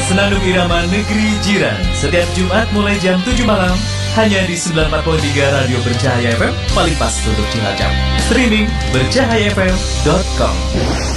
Senandung Irama Negeri Jiran setiap Jumat mulai jam 7 malam hanya di 94.3 Radio Bercahaya FM, paling pas untuk Cilacap. Streaming bercahayafm.com.